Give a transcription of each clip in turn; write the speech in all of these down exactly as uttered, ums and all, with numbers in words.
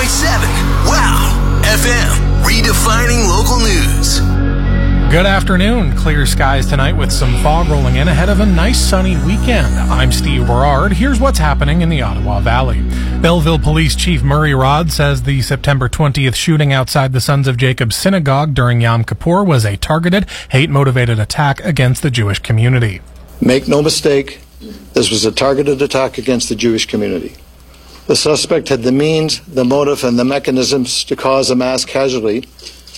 point seven. Wow. F M. Redefining local news. Good afternoon. Clear skies tonight with some fog rolling in ahead of a nice sunny weekend. I'm Steve Berard. Here's what's happening in the Ottawa Valley. Belleville Police Chief Murray Rod says the September twentieth shooting outside the Sons of Jacob Synagogue during Yom Kippur was a targeted, hate-motivated attack against the Jewish community. Make no mistake, this was a targeted attack against the Jewish community. The suspect had the means, the motive, and the mechanisms to cause a mass casualty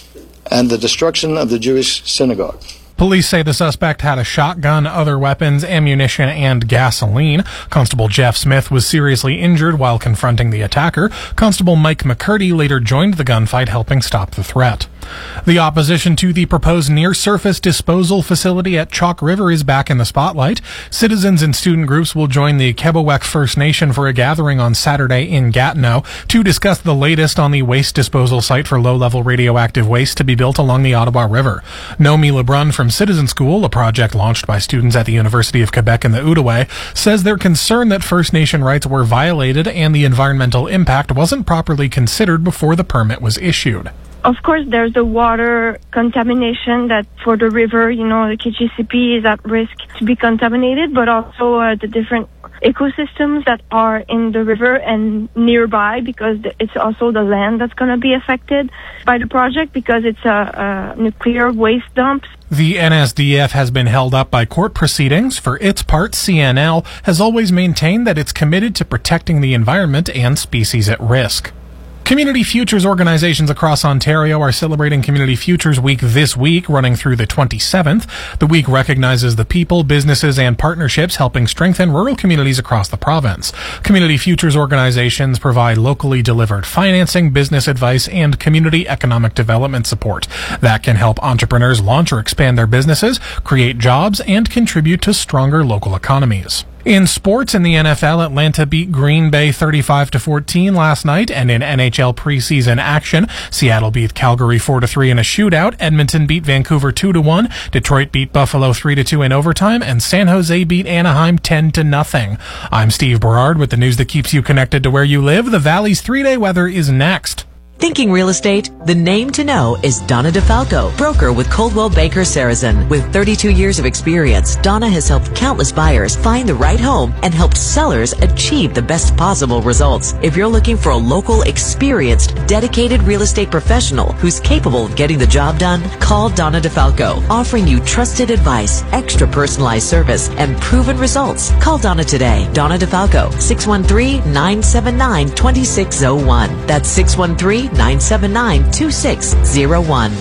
and the destruction of the Jewish synagogue. Police say the suspect had a shotgun, other weapons, ammunition, and gasoline. Constable Jeff Smith was seriously injured while confronting the attacker. Constable Mike McCurdy later joined the gunfight, helping stop the threat. The opposition to the proposed near-surface disposal facility at Chalk River is back in the spotlight. Citizens and student groups will join the Kebewek First Nation for a gathering on Saturday in Gatineau to discuss the latest on the waste disposal site for low-level radioactive waste to be built along the Ottawa River. Nomi Lebrun from Citizen School, a project launched by students at the University of Quebec in the Outaouais, says they're concerned that First Nation rights were violated and the environmental impact wasn't properly considered before the permit was issued. Of course, there's the water contamination that for the river, you know, the K G C P is at risk to be contaminated, but also uh, the different ecosystems that are in the river and nearby, because it's also the land that's going to be affected by the project because it's a, a nuclear waste dump. The N S D F has been held up by court proceedings. For its part, C N L has always maintained that it's committed to protecting the environment and species at risk. Community Futures organizations across Ontario are celebrating Community Futures Week this week, running through the twenty-seventh. The week recognizes the people, businesses, and partnerships helping strengthen rural communities across the province. Community Futures organizations provide locally delivered financing, business advice, and community economic development support that can help entrepreneurs launch or expand their businesses, create jobs, and contribute to stronger local economies. In sports, in the N F L, Atlanta beat Green Bay thirty-five to fourteen last night, and in N H L preseason action, Seattle beat Calgary four to three in a shootout, Edmonton beat Vancouver two to one, Detroit beat Buffalo three to two in overtime, and San Jose beat Anaheim ten to nothing. I'm Steve Berard with the news that keeps you connected to where you live. The Valley's three-day weather is next. Thinking real estate? The name to know is Donna DeFalco, broker with Coldwell Banker Sarazen. With thirty-two years of experience, Donna has helped countless buyers find the right home and helped sellers achieve the best possible results. If you're looking for a local, experienced, dedicated real estate professional who's capable of getting the job done, call Donna DeFalco, offering you trusted advice, extra personalized service, and proven results. Call Donna today. Donna DeFalco, six one three, nine seven nine, two six zero one. That's six one three, nine seven nine, two six zero one.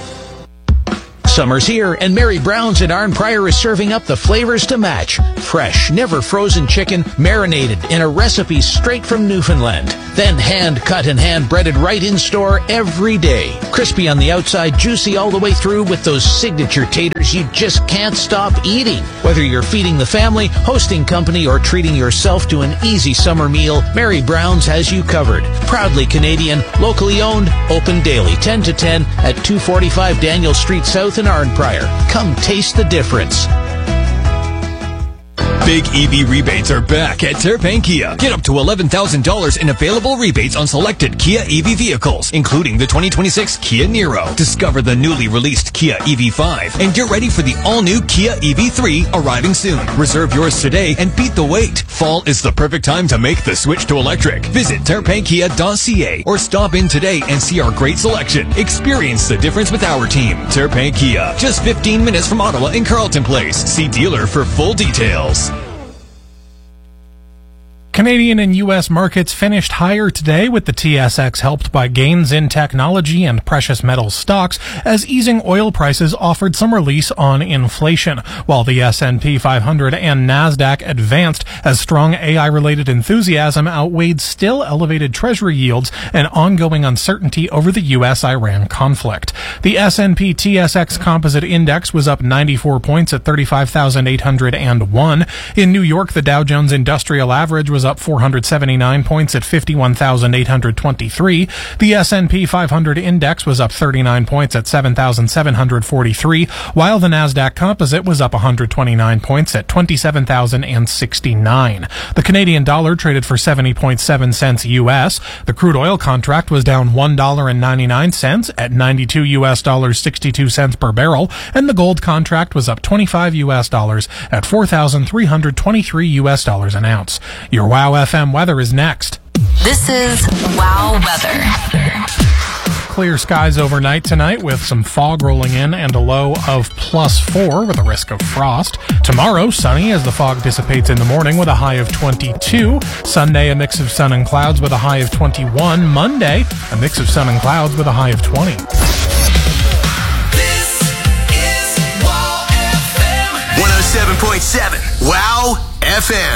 Summer's here, and Mary Brown's in Arn Prior is serving up the flavors to match. Fresh, never frozen chicken, marinated in a recipe straight from Newfoundland. Then hand-cut and hand-breaded right in-store every day. Crispy on the outside, juicy all the way through with those signature taters you just can't stop eating. Whether you're feeding the family, hosting company, or treating yourself to an easy summer meal, Mary Brown's has you covered. Proudly Canadian, locally owned, open daily ten to ten at two forty-five Daniel Street South in Arn Prior. Come taste the difference. Big E V rebates are back at Terpain Kia. Get up to eleven thousand dollars in available rebates on selected Kia E V vehicles, including the twenty twenty-six Kia Niro. Discover the newly released Kia E V five and get ready for the all-new Kia E V three arriving soon. Reserve yours today and beat the wait. Fall is the perfect time to make the switch to electric. Visit terpain kia dot c a or stop in today and see our great selection. Experience the difference with our team. Terpain Kia, just fifteen minutes from Ottawa in Carleton Place. See dealer for full details. Canadian and U S markets finished higher today, with the T S X helped by gains in technology and precious metals stocks, as easing oil prices offered some release on inflation, while the S and P five hundred and NASDAQ advanced as strong A I-related enthusiasm outweighed still elevated Treasury yields and ongoing uncertainty over the U S Iran conflict. The S and P T S X Composite Index was up ninety-four points at thirty-five thousand eight hundred one. In New York, the Dow Jones Industrial Average was up four hundred seventy-nine points at fifty-one thousand eight hundred twenty-three. The S and P five hundred index was up thirty-nine points at seven thousand seven hundred forty-three, while the Nasdaq Composite was up one hundred twenty-nine points at twenty-seven thousand sixty-nine. The Canadian dollar traded for seventy point seven cents U S. The crude oil contract was down one dollar and ninety-nine cents at ninety-two U S dollars sixty-two cents per barrel, and the gold contract was up twenty-five U S dollars at four thousand three hundred twenty-three U S dollars an ounce. Your WOW F M weather is next. This is WOW Weather. Clear skies overnight tonight with some fog rolling in and a low of plus four with a risk of frost. Tomorrow, sunny as the fog dissipates in the morning with a high of twenty-two. Sunday, a mix of sun and clouds with a high of twenty-one. Monday, a mix of sun and clouds with a high of twenty. This is WOW F M. one oh seven point seven WOW F M.